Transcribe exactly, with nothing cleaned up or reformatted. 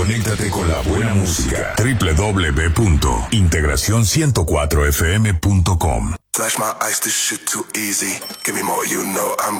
Conéctate con la buena música. doble u doble u doble u punto integración ciento cuatro f m punto com. Flash my ice, this shit too easy. Give me more, you know I'm